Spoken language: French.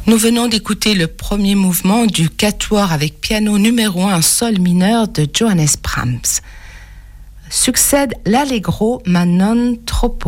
Nous venons d'écouter le premier mouvement du quatuor avec piano numéro 1 sol mineur de Johannes Brahms. Succède l'Allegro ma non troppo.